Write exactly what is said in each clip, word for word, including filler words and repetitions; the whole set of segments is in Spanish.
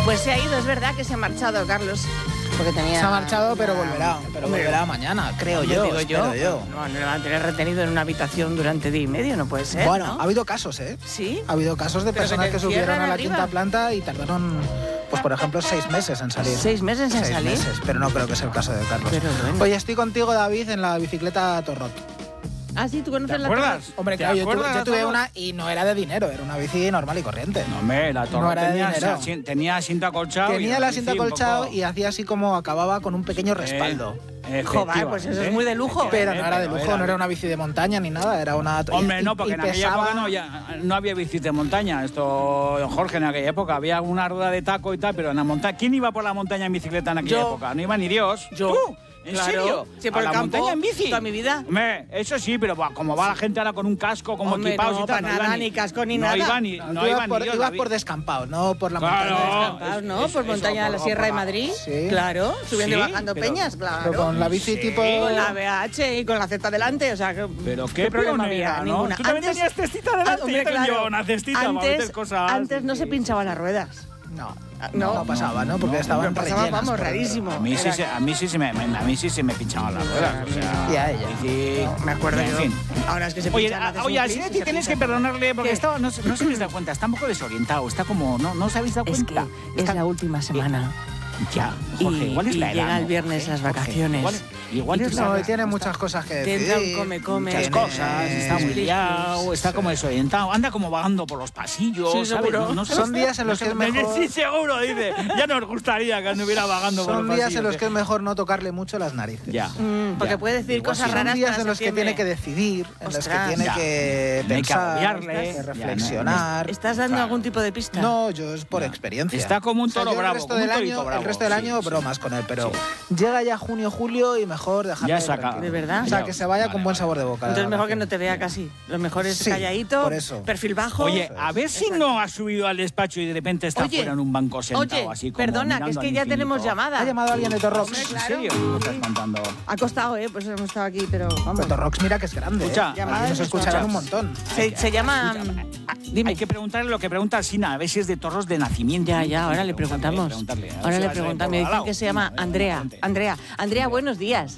Pues se ha ido, es verdad que se ha marchado, Carlos. Porque tenía... Se ha marchado, pero volverá. Pero volverá mañana, creo yo. Digo yo. yo. No, no lo van a tener retenido en una habitación durante día y medio, no puede ser. Bueno, ¿no? ha habido casos, ¿eh? ¿Sí? Ha habido casos de Pero personas que que, te subieron encierran a la arriba. quinta planta y tardaron, pues por ejemplo, seis meses en salir. ¿Seis meses en seis salir? Meses, pero no creo que sea el caso de Carlos. Pero bueno. Oye, estoy contigo, David, en la bicicleta Torrot. Ah, sí, ¿tú conoces ¿Te la acuerdas? torre? Hombre, ¿Te claro, yo tuve, acuerdas yo de tuve todo? una y no era de dinero, era una bici normal y corriente. No, hombre, la torre No era de tenía, dinero. asi- tenía asiento acolchado. y Tenía el asiento bici un acolchado poco- y hacía así como acababa con un pequeño respaldo. Eh, Joder, pues eso es muy de lujo. Pero no era de pero lujo, no era una bici de montaña ni nada, era una... Hombre, y- no, porque y en aquella pesaba- época no, ya, no había bicis de montaña. Esto, don Jorge, en aquella época había una rueda de taco y tal, pero en la montaña... ¿Quién iba por la montaña en bicicleta en aquella Yo. época? No iba ni Dios. Yo. ¿Tú? ¿En Claro. serio? Sí, por ¿A el la campo, montaña en bici? toda mi vida. Hombre, eso sí, pero va, como va la gente ahora con un casco, como Hombre, equipados no, y tal. para iba nada, ni casco ni no nada. Iba ni, No, no tú iba ibas por, ni Dios, ibas David. por descampado, no por la Claro. montaña. Descampados, ¿no? Es- por eso, montaña de la por- Sierra por de la- Madrid. Sí. Claro, subiendo Sí, y bajando pero- peñas, claro. Pero con la bici Sí. tipo... Con la B H y con la Z delante, o sea, que, Pero qué problema pionera, había, ¿no? ninguna. Tú también tenías cestita delante, Ah, hombre, yo también claro. llevaba una cestita para antes, meter cosas. Antes no Sí, se sí. pinchaban las ruedas. No, no, no, pasaba, ¿no? Porque no, estaban pero pasaba, rellenas vamos, por dentro. rarísimo. A mí, sí, Era- se- a mí sí se me, me- a mí sí se me pinchaban las ruedas, o sea... Y a ella. bici- Me acuerdo en yo. fin. Ahora es que se Oye, pinchan, a- haces oye, un a plis y Sinetti se tienes que pinchan. perdonarle porque ¿Qué? estaba, no, se- no se habéis dado cuenta, está un poco desorientado, está como, no, no os habéis dado Es que cuenta. es Está- la última semana. Ya, Jorge, Y- igual es y la edad, llega el ¿no, viernes Jorge? las Jorge, vacaciones. Igual, igual Y es tú la No, edad. y tiene muchas cosas que Te decir. entra un come, come. Muchas Tiene- cosas, está muy Split, liado, split. está como desorientado, anda como vagando por los pasillos, Sí, ¿sabes? seguro. No, no sé- Son días en no los sé- que es mejor- Sí, seguro, dice. Ya nos gustaría que anduviera vagando por Son los días pasillos. en los ¿eh? que es mejor no tocarle mucho las narices. Ya. Mm, porque Ya. puede decir Igual cosas sí. Son raras días para en los que septiembre. tiene que decidir, en los que Ostras. tiene Ya. que Hay que pensar, agobiarle. que Ya, no, reflexionar. ¿Estás dando Claro. algún tipo de pista? No, yo es por Ya. experiencia. Está como un O sea, toro yo el bravo, resto como un del torito año, bravo. El resto del Sí, año sí. bromas con él, pero llega ya junio, julio y mejor dejarlo Ya saca. tranquilo. ¿De verdad? O sea, Ya. que se vaya Vale, con buen vale, sabor de vale. boca. Entonces de mejor que no vacaciones. te vea casi. Lo mejor es Sí, calladito, por eso. perfil bajo. Oye, a ver si no has subido al despacho y de repente está Oye, fuera en un banco sentado Oye, así como perdona, que mirando es que al ya infinito. tenemos llamada. ¿Ha llamado alguien de Torrox? Hombre, ¿En claro. serio? ¿Me estás contando? Ha costado, ¿eh? Pues hemos estado aquí, pero vamos. Pero Torrox, mira que es grande. Escucha, ¿eh? llamadas Aquí nos de escucharán Torrox. un montón. Se, se llama... Escucha, Dime. Hay que preguntarle lo que pregunta Sina, a ver si es de toros de nacimiento. Ya, ya, ahora le preguntamos. Preguntarle, a ver Ahora si le va a ser preguntamos. por Me al dicen lado. que se llama Venga, Andrea. adelante. Andrea, Andrea, buenos días.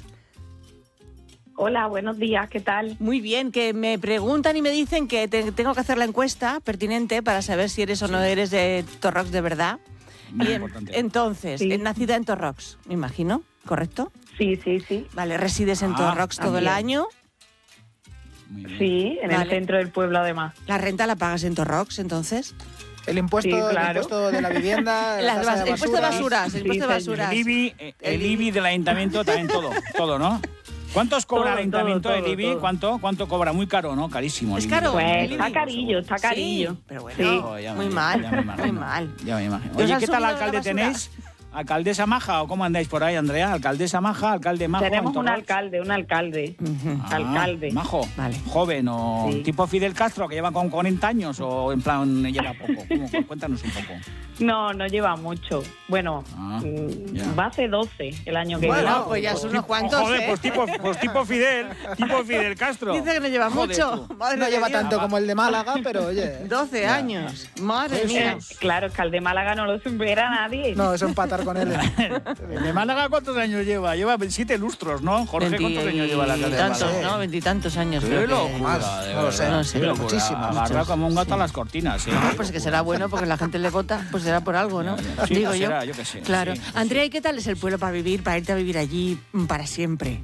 Hola, buenos días, ¿qué tal? Muy bien, que me preguntan y me dicen que te- tengo que hacer la encuesta pertinente para saber si eres o no eres de Torrox de verdad. Muy Y en- importante. entonces, Sí. eh, nacida en Torrox, me imagino, ¿correcto? Sí, sí, sí. Vale, resides en Ah, Torrox todo el también. año. Muy bien. Sí, en Vale. el centro del pueblo además. La renta la pagas en Torrox, entonces. El impuesto, Sí, el claro. impuesto de la vivienda, la Las tasa bas- de el impuesto de basura. basuras, el Sí, impuesto de señor. basuras. El IBI, eh, el El IBI del ayuntamiento también todo, todo, ¿no? ¿Cuántos cobra Todo, el ayuntamiento todo, del IBI? todo. ¿Cuánto, ¿Cuánto cobra? Muy caro, ¿no? Carísimo. el Es IBI. caro. Pues el está IBI. carillo, está carillo. Sí, pero bueno, Sí. Oh, ya muy me- mal, ya me imagino. muy mal. Ya me imagino. ¿Y os Oye, han ¿qué tal subido la alcalde basura? tenéis? ¿Alcaldesa maja o cómo andáis por ahí, Andrea? ¿Alcaldesa maja, alcalde majo? Tenemos en un Torrox? alcalde, un alcalde. Ujú. Ah, alcalde. Majo. Vale. Joven o Sí. tipo Fidel Castro que lleva con cuarenta años o en plan lleva poco. ¿Cómo? Cuéntanos un poco. No, no lleva mucho. Bueno, Ah, mm, ya. va a ser doce el año que Bueno, viene. pues ya son unos Oh, cuantos, joder, ¿eh? pues tipo, pues tipo Fidel, tipo Fidel Castro. Dice que no lleva Joder, mucho. tú. Madre No de lleva Dios. tanto como el de Málaga, pero oye. doce Ya. años. Madre Eso. mía. Eh, claro, es que al de Málaga no lo supera nadie. No, es empatar con él. ¿El de Málaga cuántos años lleva? Lleva siete lustros, ¿no? Jorge, ¿cuántos años lleva la alcalde de Veintitantos, Málaga? ¿no? Veintitantos años. Qué creo que- locura, Más, de no lo sé, verdad, no sé, qué pero locura. muchísimo, Agarra muchos. como un gato Sí. a las cortinas, ¿eh? No, pues que será bueno porque la gente le vota, pues será por algo, ¿no? Ya, ya. Sí, Digo pues yo. será, yo qué sé, Claro. sí, Andrea, ¿y qué tal es el pueblo para vivir, para irte a vivir allí mm, para siempre?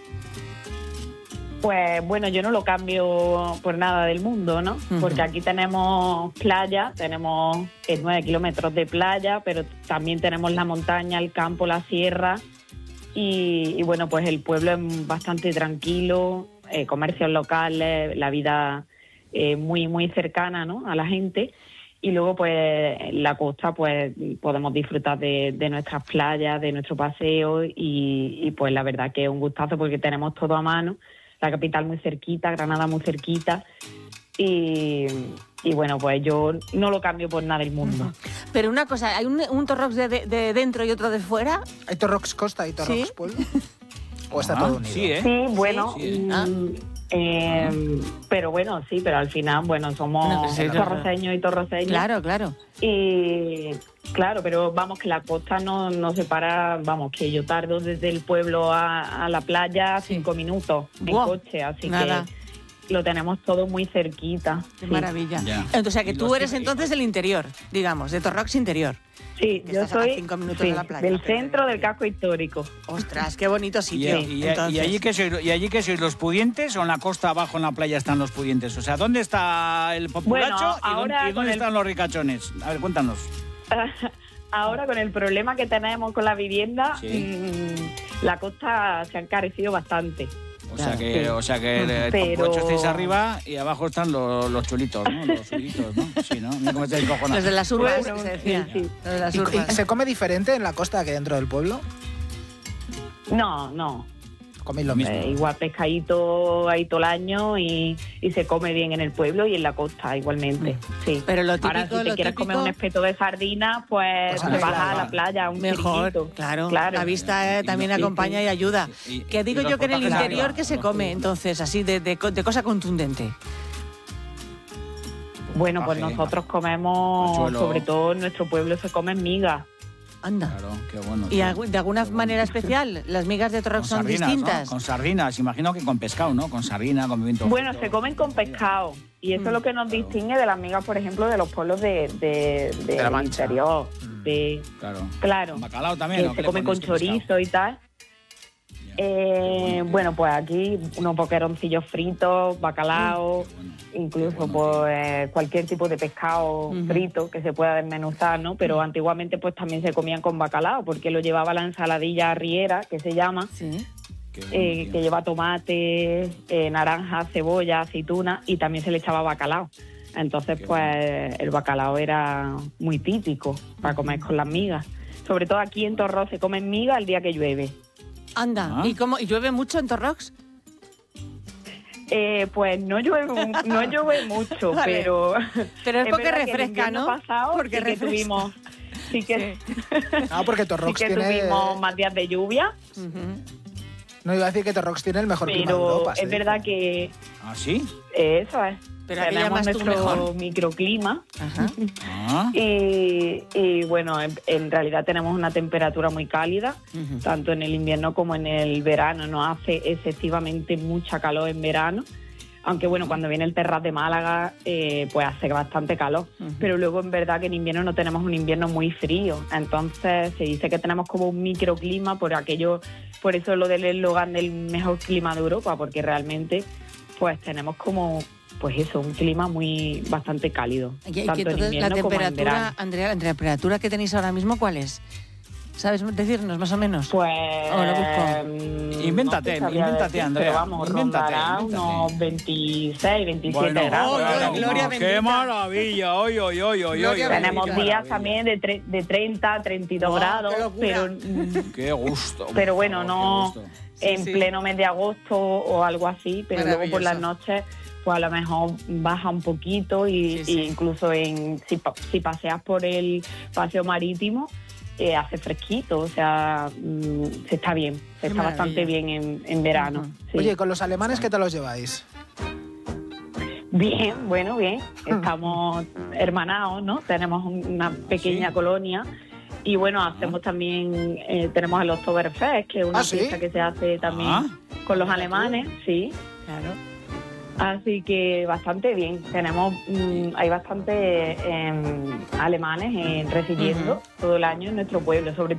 Pues bueno, yo no lo cambio por nada del mundo, ¿no? Ujú. Porque aquí tenemos playa, tenemos eh, nueve kilómetros de playa, pero también tenemos la montaña, el campo, la sierra. Y, y bueno, pues el pueblo es bastante tranquilo, eh, comercios locales, la vida eh, muy, muy cercana, ¿no? A la gente. Y luego, pues, en la costa, pues, podemos disfrutar de, de nuestras playas, de nuestro paseo y, y, pues, la verdad que es un gustazo porque tenemos todo a mano. La capital muy cerquita, Granada muy cerquita. Y, y bueno, pues yo no lo cambio por nada del mundo. Pero una cosa, ¿hay un, un Torrox de, de- de dentro y otro de fuera? ¿Hay Torrox Costa y Torrox Sí. Pueblo? ¿O está Ah, todo unido? Sí, ¿eh? Sí, bueno, Sí. mm, Ah. eh, pero bueno, sí, pero al final, bueno, somos Bueno, que sí, claro. torroceños y torroceños. Claro, claro. Y, Claro, pero vamos, que la costa no, no separa, vamos, que yo tardo desde el pueblo a, a la playa Sí. cinco minutos en Buah, coche, así nada. que lo tenemos todo muy cerquita. Qué sí. maravilla. Ya. Entonces, o sea, que Y tú los eres que- entonces del interior, digamos, de Torrox interior. Sí, Que yo estás a soy cinco minutos sí, de la playa. del centro del casco histórico. Ostras, qué bonito ¿Y, sitio. y- y- Entonces, y allí que sois, ¿Y allí que sois los pudientes o en la costa abajo en la playa están los pudientes? O sea, ¿dónde está el populacho Bueno, y dónde, ahora y dónde con el- están los ricachones? A ver, cuéntanos. Ahora con el problema que tenemos con la vivienda, Sí. mmm, la costa se ha encarecido bastante. O sea que, Sí. o sea que el, el Pero- populacho estáis arriba y abajo están los, los chulitos, ¿no? Los chulitos, ¿no? Sí, ¿no? Mira cómo estáis cojonados. los de las urbas, Bueno, se decía. sí, sí. Los de las ¿Y, y urbas. se come diferente en la costa que dentro del pueblo? No, no. Coméis lo Lo mismo. mismo. Eh, igual pescadito ahí todo el año y, y se come bien en el pueblo y en la costa igualmente. Sí. Pero lo típico, Ahora, si te lo quieres típico- comer un espeto de sardina, pues, Pues a te la vas a playa. la playa, un Mejor, chiringuito. claro. Claro. La vista eh, Y también no- acompaña y ayuda. Y- que y digo los yo que en el portajes interior arriba, que se los come, turistas. entonces, así, de, de, co- de cosa contundente. Bueno, pues Paje, nosotros comemos, Pachuelo. sobre todo en nuestro pueblo se comen migas. Anda. Claro, qué bueno. ¿Y tío. algu- de alguna Qué bueno. manera especial? ¿Las migas de Con Torrox son sardinas, distintas? ¿no? Con sardinas, imagino que con pescado, ¿no? Con sardina, con pimiento. Bueno, frito. se comen con pescado y eso Mm, es lo que nos claro. distingue de las migas, por ejemplo, de los pueblos de, de, de- la del Mancha. interior. Mm. De, Claro. claro, Con bacalao también. que ¿o qué se le comen con ponéis pescado? chorizo y tal. Ya. Eh, Qué bueno, bueno, pues aquí unos boqueroncillos fritos, bacalao, Qué bueno. incluso Qué bueno, pues eh, cualquier tipo de pescado Ujú. frito que se pueda desmenuzar, ¿no? Pero antiguamente pues también se comían con bacalao porque lo llevaba la ensaladilla arriera, que se llama, Sí. Qué bueno, eh, tío. que lleva tomate, eh, naranja, cebolla, aceituna y también se le echaba bacalao. Entonces Qué pues el bacalao era muy típico para comer con las migas. Sobre todo aquí en Torró se comen migas el día que llueve. Anda. Ah. ¿Y cómo? ¿Y llueve mucho en Torrox? Eh, pues no llueve, no llueve mucho, Vale. pero... Pero es porque verdad que el refresca, invierno ¿no? pasado Porque sí que refresca. tuvimos, sí que, Ah, porque sí Torrox que tiene... tuvimos más días de lluvia, Ujú. No iba a decir que Torrox tiene el mejor clima de pero Europa. se es dice. verdad que ¿Ah, sí? eh, eso es. Pero ¿a qué Tenemos llamas tú nuestro mejor? microclima Ajá. Ah. y, y, bueno, en, en realidad tenemos una temperatura muy cálida, Ujú. tanto en el invierno como en el verano. Nos hace excesivamente mucha calor en verano, aunque bueno, cuando viene el Terrat de Málaga, eh, pues hace bastante calor. Ujú. Pero luego en verdad que en invierno no tenemos un invierno muy frío. Entonces se dice que tenemos como un microclima por aquello, por eso lo del eslogan del mejor clima de Europa, porque realmente pues tenemos como, pues eso, un clima muy bastante cálido. Y- y que tanto en entonces la invierno como en temperatura, verano. Andrea, la temperatura que tenéis ahora mismo, ¿cuál es? ¿Sabes decirnos más o menos? Pues... Oh, lo busco. mm, Invéntate, no te sabría invéntate, decir, Andrea, Pero vamos, invéntate, rondará invéntate. unos veintiséis, veintisiete Bueno, grados. oh, ahora oh, mismo. Gloria qué bendita. maravilla, hoy, hoy, hoy, hoy, Gloria hoy, hoy, Tenemos qué días maravilla. también de, tre- de treinta, treinta y dos Oh, grados, qué locura. pero mm, Qué gusto. Pero bueno, oh, qué no gusto. Sí, en sí. pleno mes de agosto o algo así, pero luego por las Maravilloso. noches pues a lo mejor baja un poquito y, Sí, sí. y incluso en si, pa- si paseas por el paseo marítimo eh, hace fresquito, o sea, mm, se está bien, Qué se está bastante maravilla. bien en, en verano. Ujú. sí. Oye, ¿con los alemanes qué tal los lleváis? Bien, bueno, bien. Estamos hermanados, ¿no? Tenemos una pequeña Sí. colonia y bueno, hacemos también, eh, tenemos el Oktoberfest, que es una ¿Ah, sí? fiesta que se hace también Ah. con los alemanes, sí. Claro. Así que bastante bien. Tenemos, mm, hay bastante alemanes eh, residiendo Ujú. todo el año en nuestro pueblo, sobre